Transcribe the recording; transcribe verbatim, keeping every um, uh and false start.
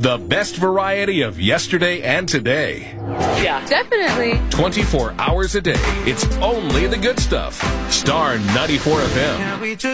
The best variety of yesterday and today. Yeah. Definitely. twenty-four hours a day. It's only the good stuff. Star ninety-four F M.